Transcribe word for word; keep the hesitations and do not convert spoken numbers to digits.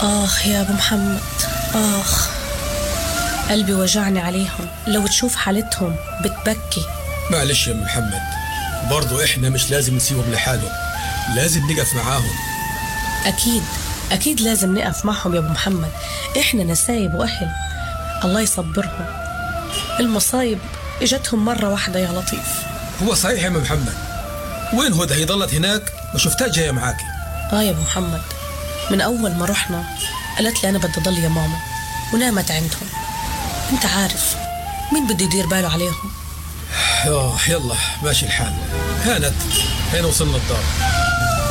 آخ يا أبو محمد، آخ قلبي وجعني عليهم، لو تشوف حالتهم بتبكي. معلش يا أم محمد، برضو إحنا مش لازم نسيبهم لحالهم، لازم نقف معاهم. أكيد أكيد لازم نقف معهم يا أبو محمد، إحنا نسايب وأهل، الله يصبرهم. المصايب إجتهم مرة واحدة يا لطيف. هو صحيح يا أم محمد، وين هدى؟ هي ضلت هناك وشفتها جاية معاكي. آه يا أبو محمد، من أول ما رحنا قالت لي أنا بدي ضل يا ماما، ونامت عندهم. أنت عارف مين بده يدير باله عليهم؟ آه يلا ماشي الحال. هانت هنا وصلنا الدار.